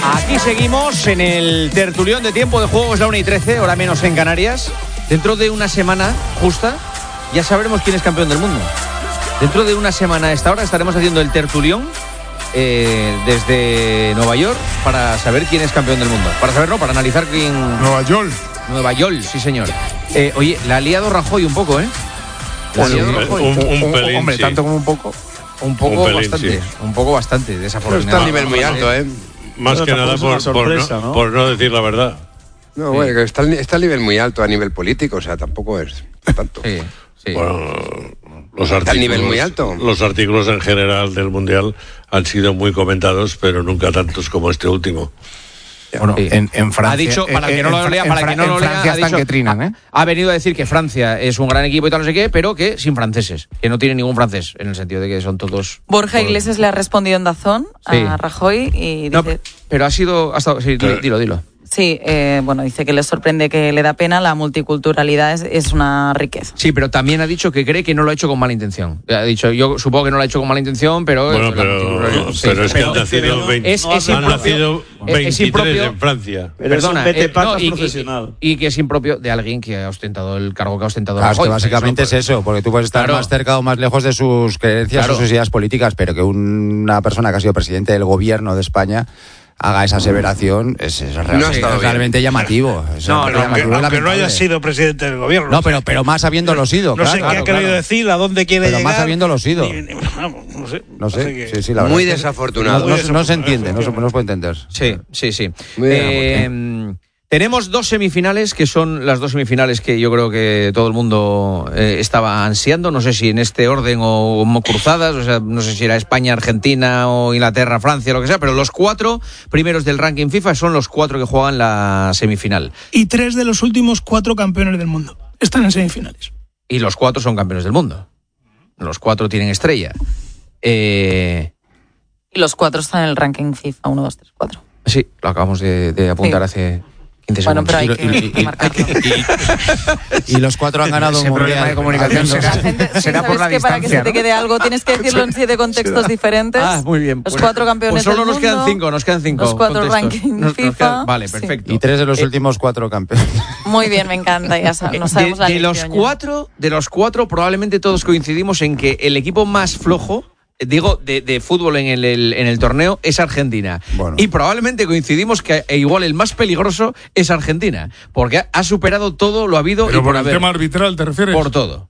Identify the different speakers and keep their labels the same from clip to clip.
Speaker 1: Aquí seguimos en el tertulión de Tiempo de Juego, es la 1:13, hora menos en Canarias. Dentro de una semana justa ya sabremos quién es campeón del mundo. Dentro de una semana a esta hora estaremos haciendo el tertulión desde Nueva York para saber quién es campeón del mundo. Para saberlo, para analizar quién...
Speaker 2: Nueva York.
Speaker 1: Nueva York, sí señor. Oye, la ha liado Rajoy un poco, ¿eh?
Speaker 3: Un pelín,
Speaker 2: hombre,
Speaker 3: sí.
Speaker 2: tanto como un poco.
Speaker 1: Un poco
Speaker 3: pelín,
Speaker 1: bastante,
Speaker 3: sí.
Speaker 1: un poco bastante, desafortunadamente.
Speaker 4: Está a nivel muy alto, ¿eh?
Speaker 3: Más
Speaker 5: Pero
Speaker 3: que nada
Speaker 5: tampoco es una sorpresa, ¿no?
Speaker 3: por no decir la verdad.
Speaker 4: No, bueno, que está a nivel muy alto a nivel político, o sea, tampoco es tanto.
Speaker 1: Sí, sí.
Speaker 3: Bueno, los
Speaker 4: Está a nivel muy alto.
Speaker 3: Los artículos en general del Mundial han sido muy comentados, pero nunca tantos como este último.
Speaker 2: Bueno,
Speaker 1: Sí.
Speaker 2: en Francia.
Speaker 1: Ha dicho, para que no lo lea,
Speaker 2: Francia
Speaker 1: ha
Speaker 2: están
Speaker 1: dicho,
Speaker 2: que trinan, ¿eh?
Speaker 1: ha venido a decir que Francia es un gran equipo y tal, no sé qué, pero que sin franceses, que no tiene ningún francés, en el sentido de que son todos...
Speaker 6: Borja Iglesias le ha respondido en Dazón
Speaker 1: Sí.
Speaker 6: a Rajoy y
Speaker 1: No,
Speaker 6: dice...
Speaker 1: pero ha sido... sí, dilo.
Speaker 6: Sí, bueno, dice que le sorprende, que le da pena, la multiculturalidad es una riqueza.
Speaker 1: Sí, pero también ha dicho que cree que no lo ha hecho con mala intención. Ha dicho, yo supongo que no lo ha hecho con mala intención, pero...
Speaker 3: Bueno, pero es que han nacido 23 en Francia.
Speaker 5: Pero
Speaker 1: Perdona,
Speaker 5: es un vete-pacas
Speaker 1: y
Speaker 5: profesional.
Speaker 1: y que es impropio de alguien que ha ostentado el cargo que ha ostentado
Speaker 7: Claro, es
Speaker 1: Rajoy.
Speaker 7: que básicamente es eso, porque tú puedes estar
Speaker 1: Claro.
Speaker 7: más cerca o más lejos de sus creencias
Speaker 1: Claro.
Speaker 7: o sus ideas políticas, pero que una persona que ha sido presidente del gobierno de España haga esa aseveración es realmente llamativo. Es
Speaker 1: No,
Speaker 7: realmente
Speaker 1: no,
Speaker 7: llamativo,
Speaker 8: Aunque no
Speaker 7: lamentable.
Speaker 8: haya sido presidente del gobierno.
Speaker 7: No, pero más habiéndolo sido,
Speaker 8: No sé
Speaker 7: claro.
Speaker 8: qué ha querido decir, a dónde quiere
Speaker 7: Pero
Speaker 8: llegar.
Speaker 7: más habiéndolo sido.
Speaker 8: No sé.
Speaker 7: No sé,
Speaker 8: Así que-
Speaker 7: sí, la verdad.
Speaker 4: Muy
Speaker 7: es que
Speaker 4: desafortunado.
Speaker 7: No se entiende, no se puede entender.
Speaker 1: Sí.
Speaker 4: Muy bien,
Speaker 1: Tenemos dos semifinales, que son las dos semifinales que yo creo que todo el mundo estaba ansiando. No sé si en este orden o cruzadas, o sea, no sé si era España, Argentina o Inglaterra, Francia, lo que sea, pero los 4 primeros del ranking FIFA son los 4 que juegan la semifinal.
Speaker 9: Y 3 de los últimos 4 campeones del mundo están en semifinales.
Speaker 1: Y los 4 son campeones del mundo. Los 4 tienen estrella.
Speaker 6: Y los 4 están en el ranking FIFA, 1, 2, 3, 4.
Speaker 1: Sí, lo acabamos de apuntar
Speaker 6: Sí.
Speaker 1: hace 15
Speaker 6: Bueno,
Speaker 1: segundos.
Speaker 6: pero hay que marcarlo.
Speaker 7: Y los 4 han ganado un
Speaker 2: Ese problema
Speaker 7: mundial.
Speaker 2: de comunicación
Speaker 6: La gente, sí,
Speaker 2: será por
Speaker 6: sabes
Speaker 2: la
Speaker 6: que para que se
Speaker 2: distancia,
Speaker 6: te
Speaker 2: ¿no?
Speaker 6: quede algo tienes que decirlo en 7 contextos diferentes.
Speaker 1: Muy bien.
Speaker 6: Los 4 campeones
Speaker 1: pues solo
Speaker 6: del
Speaker 1: nos quedan
Speaker 6: mundo,
Speaker 1: 5,
Speaker 6: los 4
Speaker 1: contextos.
Speaker 6: ranking
Speaker 1: Nos
Speaker 6: FIFA.
Speaker 1: quedan- vale,
Speaker 6: Sí.
Speaker 1: perfecto.
Speaker 7: Y 3 de los últimos 4 campeones.
Speaker 6: Muy bien, me encanta, ya no sabemos la
Speaker 1: de los
Speaker 6: lección ya.
Speaker 1: los cuatro probablemente todos coincidimos en que el equipo más flojo, digo, de fútbol en el torneo es Argentina.
Speaker 7: Bueno.
Speaker 1: Y probablemente coincidimos que igual el más peligroso es Argentina, porque ha superado todo lo habido
Speaker 2: Pero
Speaker 1: y
Speaker 2: por
Speaker 1: por
Speaker 2: el
Speaker 1: haber.
Speaker 2: tema arbitral, ¿te refieres?
Speaker 1: Por todo.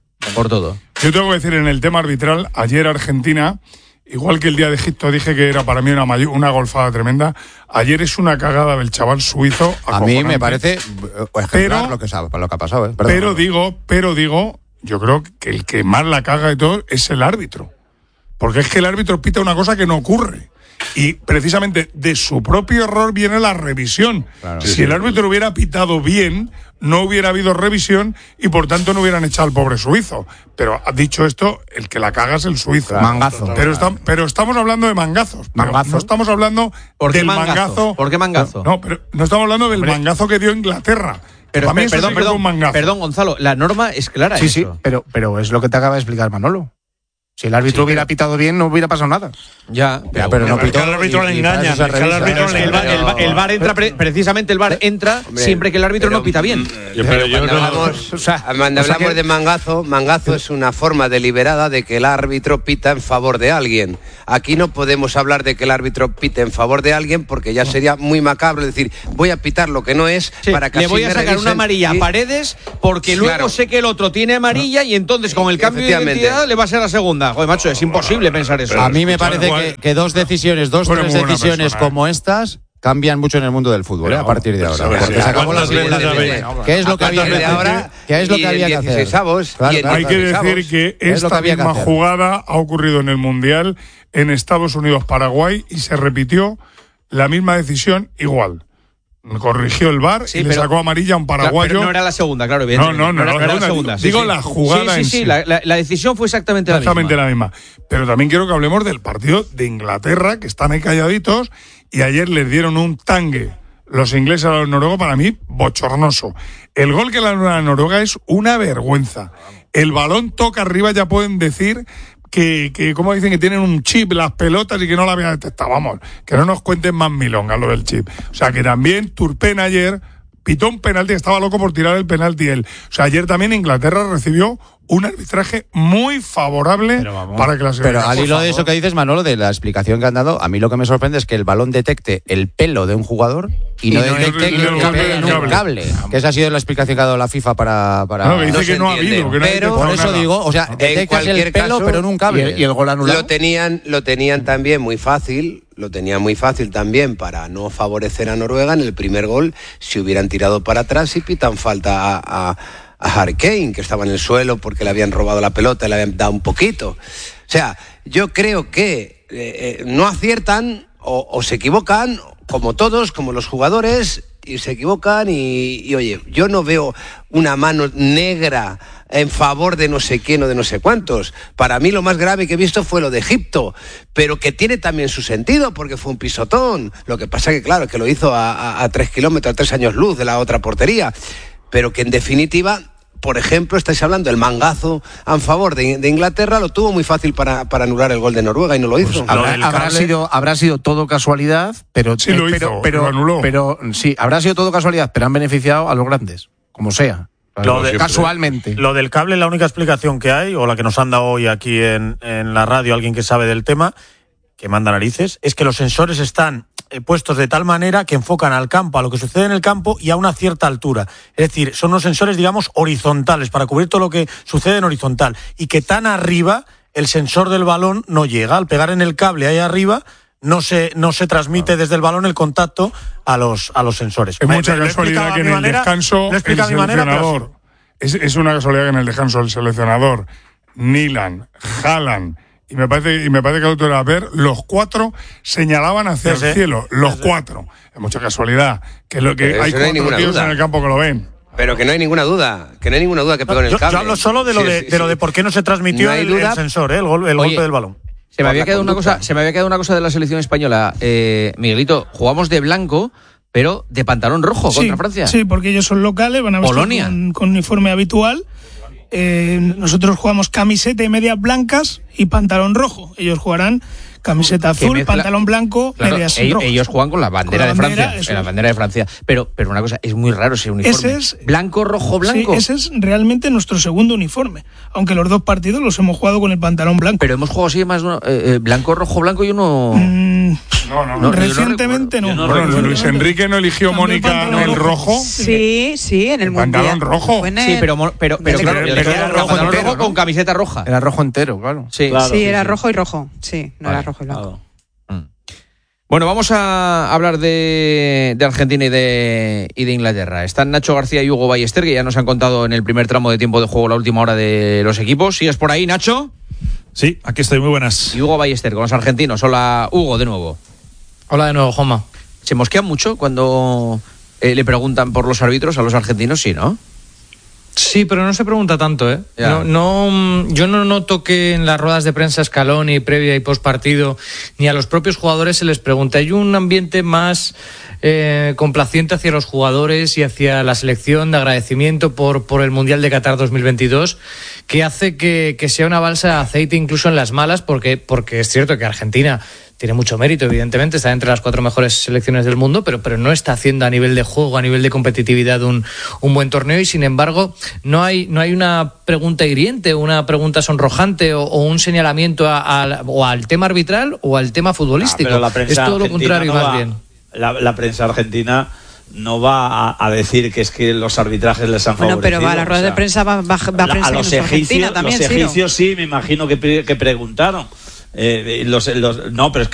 Speaker 2: Yo tengo que decir, en el tema arbitral, ayer Argentina, igual que el día de Egipto dije que era para mí una golfada tremenda, ayer es una cagada del chaval suizo.
Speaker 7: A mí me
Speaker 2: acojonante.
Speaker 7: parece ejemplar lo que ha pasado. Perdón.
Speaker 2: Pero digo, yo creo que el que más la caga de todo es el árbitro. Porque es que el árbitro pita una cosa que no ocurre. Y precisamente de su propio error viene la revisión.
Speaker 7: Claro.
Speaker 2: Si el árbitro hubiera pitado bien, no hubiera habido revisión y por tanto no hubieran echado al pobre suizo. Pero dicho esto, el que la caga es el suizo.
Speaker 7: Claro.
Speaker 2: Mangazo. Pero estamos hablando de mangazos. Pero
Speaker 7: Mangazo.
Speaker 2: No estamos hablando
Speaker 1: ¿Por qué
Speaker 2: del
Speaker 1: mangazo? ¿Por qué mangazo?
Speaker 2: No, pero no estamos hablando del mangazo que dio Inglaterra.
Speaker 1: Pero,
Speaker 2: para mí eso sí que fue un mangazo.
Speaker 1: perdón, Gonzalo, la norma es clara.
Speaker 2: Sí,
Speaker 1: eso.
Speaker 2: pero es lo que te acaba de explicar Manolo. Si el árbitro hubiera pitado bien, no hubiera pasado nada.
Speaker 1: Ya,
Speaker 7: pero no
Speaker 8: Es que
Speaker 7: pitó.
Speaker 8: al árbitro le
Speaker 7: y para
Speaker 8: engañan,
Speaker 7: eso se
Speaker 8: es que al
Speaker 7: revisa.
Speaker 8: árbitro le engañan.
Speaker 1: El VAR entra, precisamente el VAR entra siempre que el árbitro no pita bien.
Speaker 3: Pero yo
Speaker 4: Cuando
Speaker 3: no.
Speaker 4: hablamos,
Speaker 2: sea,
Speaker 4: cuando hablamos de mangazo es una forma deliberada de que el árbitro pita en favor de alguien. Aquí no podemos hablar de que el árbitro pite en favor de alguien porque ya sería muy macabro decir, voy a pitar lo que no es
Speaker 1: Sí,
Speaker 4: para que
Speaker 1: le
Speaker 4: así
Speaker 1: voy a
Speaker 4: me
Speaker 1: sacar
Speaker 4: revisen
Speaker 1: una amarilla
Speaker 4: y-
Speaker 1: a Paredes porque luego
Speaker 4: Claro.
Speaker 1: sé que el otro tiene amarilla y entonces con el cambio de
Speaker 4: Efectivamente.
Speaker 1: identidad le va a ser la segunda. Joder, macho, es imposible pensar eso.
Speaker 7: A mí me parece
Speaker 3: igual-
Speaker 7: que dos
Speaker 2: Tú eres
Speaker 7: tres
Speaker 2: muy buena
Speaker 7: decisiones
Speaker 2: persona,
Speaker 7: como estas cambian mucho en el mundo del fútbol, a partir de ahora.
Speaker 3: a ver,
Speaker 7: Porque
Speaker 3: sí,
Speaker 7: se acabó la
Speaker 3: ¿cuántas veces
Speaker 7: segunda
Speaker 3: habéis-
Speaker 7: división. ¿Qué es lo que había que
Speaker 4: de
Speaker 7: hacer?
Speaker 4: ahora
Speaker 7: ¿Qué es lo
Speaker 4: y
Speaker 7: que había que
Speaker 4: el
Speaker 7: hacer?
Speaker 4: 16avos,
Speaker 7: Claro,
Speaker 4: y el
Speaker 7: claro.
Speaker 2: Hay que decir que
Speaker 7: Es lo que
Speaker 2: esta
Speaker 7: había que
Speaker 2: misma
Speaker 7: hacer.
Speaker 2: jugada ha ocurrido en el Mundial en Estados Unidos-Paraguay y se repitió la misma decisión igual. Corrigió el VAR
Speaker 1: Sí,
Speaker 2: y le
Speaker 1: pero-
Speaker 2: sacó amarilla a un paraguayo.
Speaker 1: Pero no era la segunda, claro,
Speaker 2: No,
Speaker 1: evidentemente.
Speaker 2: no,
Speaker 1: era la
Speaker 2: digo-
Speaker 1: segunda.
Speaker 2: digo la jugada
Speaker 1: Sí,
Speaker 2: en
Speaker 1: sí,
Speaker 2: sí.
Speaker 1: la decisión fue exactamente
Speaker 2: Exactamente
Speaker 1: la
Speaker 2: la misma. Pero también quiero que hablemos del partido de Inglaterra, que están ahí calladitos, y ayer les dieron un tangue los ingleses a los noruegos, para mí, bochornoso. El gol que la Noruega es una vergüenza. El balón toca arriba, ya pueden decir que como dicen, que tienen un chip las pelotas y que no la habían detectado. Vamos, que no nos cuenten más milongas lo del chip. O sea, que también Turpin ayer pitó un penalti, estaba loco por tirar el penalti él. O sea, ayer también Inglaterra recibió un arbitraje muy favorable para que la selección...
Speaker 7: Pero al hilo de eso que dices, Manolo, de la explicación que han dado, a mí lo que me sorprende es que el balón detecte el pelo de un jugador y no detecte que un cable. Que esa ha sido la explicación que ha dado la FIFA para...
Speaker 2: No, que dice que no ha habido. Que
Speaker 4: pero
Speaker 7: por eso digo, o sea, detectas el pelo
Speaker 4: caso,
Speaker 7: pero en un cable.
Speaker 1: Y el gol anulado.
Speaker 4: Lo tenían también muy fácil. Lo tenían muy fácil también para no favorecer a Noruega en el primer gol, si hubieran tirado para atrás y pitan falta a Harry Kane, que estaba en el suelo porque le habían robado la pelota y le habían dado un poquito. O sea, yo creo que no aciertan o se equivocan, como todos, como los jugadores, y se equivocan y oye, yo no veo una mano negra en favor de no sé quién o de no sé cuántos. Para mí lo más grave que he visto fue lo de Egipto, pero que tiene también su sentido porque fue un pisotón. Lo que pasa que claro, que lo hizo a 3 kilómetros, a 3 años luz de la otra portería, pero que en definitiva, por ejemplo, estáis hablando del mangazo a favor de Inglaterra, lo tuvo muy fácil para anular el gol de Noruega y no lo hizo.
Speaker 5: Habrá sido todo casualidad, pero
Speaker 2: sí lo hizo,
Speaker 5: pero
Speaker 2: lo anuló.
Speaker 5: Pero sí, habrá sido todo casualidad, pero han beneficiado a los grandes, como sea. Casualmente.
Speaker 8: Lo del cable, la única explicación que hay, o la que nos han dado hoy aquí en la radio, alguien que sabe del tema, que manda narices, es que los sensores están puestos de tal manera que enfocan al campo, a lo que sucede en el campo y a una cierta altura. Es decir, son unos sensores, digamos, horizontales, para cubrir todo lo que sucede en horizontal. Y que tan arriba el sensor del balón no llega. Al pegar en el cable ahí arriba, no se transmite desde el balón el contacto a los sensores.
Speaker 2: Es mucha casualidad que en el descanso el seleccionador... Es una casualidad que en el descanso el seleccionador, Nyland, Haaland... Y me parece que el otro era ver, los 4 señalaban hacia el cielo, los 4. Es mucha casualidad, que lo que hay 4 tíos en el campo que lo ven.
Speaker 4: Pero que no hay ninguna duda, que pegó en el cable.
Speaker 8: Yo hablo solo de lo de por qué no se transmitió el sensor, el golpe del balón.
Speaker 1: Se me había quedado una cosa de la selección española. Miguelito, jugamos de blanco, pero de pantalón rojo contra Francia.
Speaker 9: Sí, porque ellos son locales, van a vestir con uniforme habitual. Nosotros jugamos camiseta y medias blancas y pantalón rojo. Ellos jugarán camiseta azul, pantalón blanco,
Speaker 1: claro,
Speaker 9: medias rojas.
Speaker 1: Ellos juegan con la bandera de Francia. En la bandera de Francia. Pero una cosa, es muy raro ese uniforme. Blanco, rojo, blanco.
Speaker 9: Sí, ese es realmente nuestro segundo uniforme. Aunque los 2 partidos los hemos jugado con el pantalón blanco.
Speaker 1: Pero hemos jugado así más blanco, rojo, blanco y uno...
Speaker 9: No, recientemente no.
Speaker 2: Bueno, Luis Enrique no eligió Mónica el rojo.
Speaker 10: Sí, en el
Speaker 2: pantalón rojo.
Speaker 1: Sí, pero claro, era rojo entero, con camiseta roja.
Speaker 5: Era rojo entero, claro.
Speaker 10: Sí, era rojo y rojo. Sí, no era rojo y blanco.
Speaker 1: Bueno, vamos a hablar de Argentina y de Inglaterra. Están Nacho García y Hugo Ballester, que ya nos han contado en el primer tramo de tiempo de juego la última hora de los equipos. ¿Sigues por ahí, Nacho?
Speaker 11: Sí, aquí estoy, muy buenas.
Speaker 1: Y Hugo Ballester con los argentinos. Hola, Hugo, de nuevo.
Speaker 12: Hola de nuevo, Juanma.
Speaker 1: ¿Se mosquean mucho cuando le preguntan por los árbitros a los argentinos? Sí, ¿no?
Speaker 12: Sí, pero no se pregunta tanto, ¿eh? Yo no noto que en las ruedas de prensa Scaloni, previa y post partido, ni a los propios jugadores se les pregunta. Hay un ambiente más complaciente hacia los jugadores y hacia la selección, de agradecimiento por el Mundial de Qatar 2022, que hace que sea una balsa de aceite incluso en las malas, porque es cierto que Argentina tiene mucho mérito, evidentemente, está entre las 4 mejores selecciones del mundo, pero no está haciendo a nivel de juego, a nivel de competitividad un buen torneo, y sin embargo no hay una pregunta hiriente, una pregunta sonrojante o un señalamiento o al tema arbitral o al tema futbolístico.
Speaker 13: Pero la prensa
Speaker 12: es todo lo contrario, más bien.
Speaker 13: La prensa argentina no va a decir que es que los arbitrajes les han favorecido.
Speaker 10: Bueno, pero a la rueda de prensa va prensa
Speaker 13: a los egipcios, también, los egipcios sí, me imagino que preguntaron. No, pero es